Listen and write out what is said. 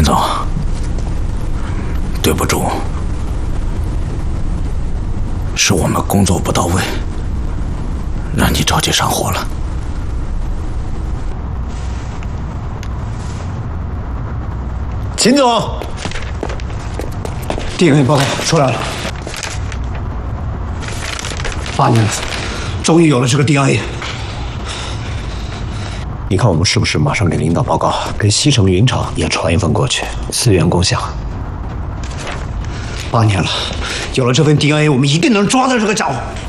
总，对不住，是我们工作不到位，让你着急上火了。 秦总 ，DNA 报告出来了，8年了，终于有了这个 DNA。你看我们是不是马上给领导报告，给西城云厂也传一份过去，资源共享。8年了，有了这份 DNA，我们一定能抓到这个家伙。